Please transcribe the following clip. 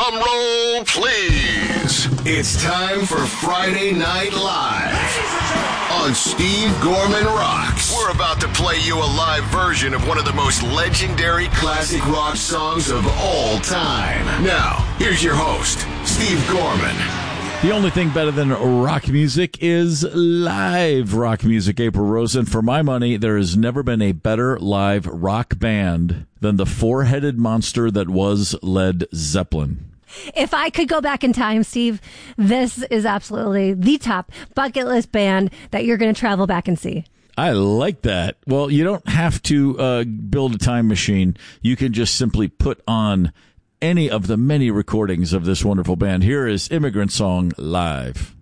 Drum roll, please. It's time for Friday Night Live on Steve Gorman Rocks. We're about to play you a live version of one of the most legendary classic rock songs of all time. Now, here's your host, Steve Gorman. The only thing better than rock music is live rock music, April Rose. And for my money, there has never been a better live rock band than the four-headed monster that was Led Zeppelin. If I could go back in time, Steve, this is absolutely the top bucket list band that you're going to travel back and see. I like that. Well, you don't have to build a time machine. You can just simply put on any of the many recordings of this wonderful band. Here is Immigrant Song live.